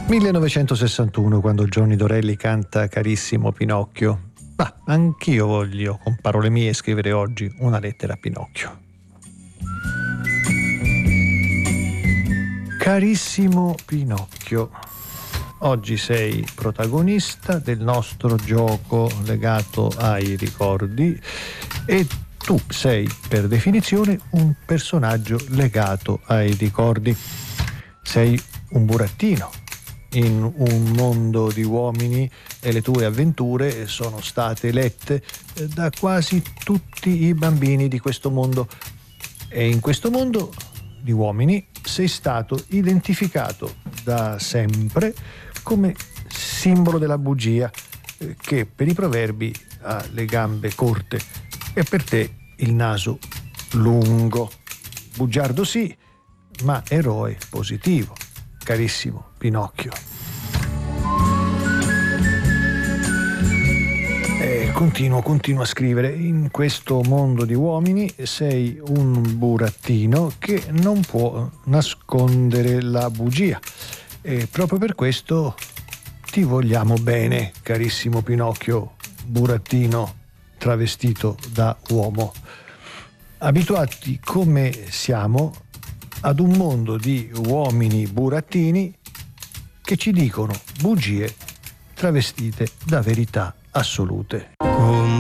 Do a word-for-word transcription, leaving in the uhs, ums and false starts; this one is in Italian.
millenovecentosessantuno, quando Johnny Dorelli canta Carissimo Pinocchio. Ma anch'io voglio, con parole mie, scrivere oggi una lettera a Pinocchio. Carissimo Pinocchio, oggi sei protagonista del nostro gioco legato ai ricordi e tu sei per definizione un personaggio legato ai ricordi. Sei un burattino in un mondo di uomini e le tue avventure sono state lette da quasi tutti i bambini di questo mondo. E in questo mondo di uomini sei stato identificato da sempre come simbolo della bugia, che per i proverbi ha le gambe corte e per te il naso lungo. Bugiardo sì, ma eroe positivo, carissimo Pinocchio. E continuo, continuo a scrivere. In questo mondo di uomini sei un burattino che non può nascondere la bugia. E proprio per questo ti vogliamo bene, carissimo Pinocchio, burattino travestito da uomo. Abituati come siamo ad un mondo di uomini burattini che ci dicono bugie travestite da verità assolute.